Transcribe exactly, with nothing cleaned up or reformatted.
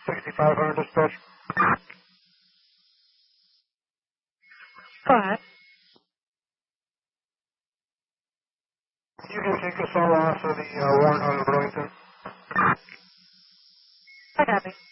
sixty-five hundred dispatch. Go ahead. You can take us all off of the uh, Warren Hall in Burlington. I got it.